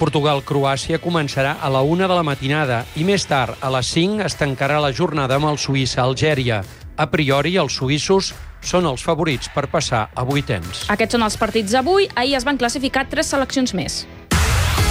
Portugal-Croàcia començarà a la 1 de la matinada i més tard, a les 5, es tancarà la jornada amb el Suïssa-Algèria. A priori, els suïssos són els favorits per passar a vuitens. Aquests són els partits d'avui. Ahir es van classificar 3 seleccions més.